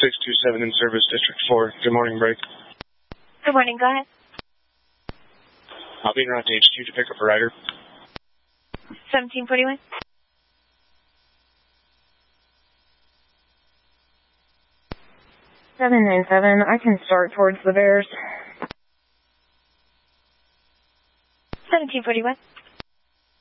627 in service, District 4. Good morning, break. Good morning, go ahead. I'll be around to HQ to pick up a rider. 1741. I can start towards the Bears. 1741.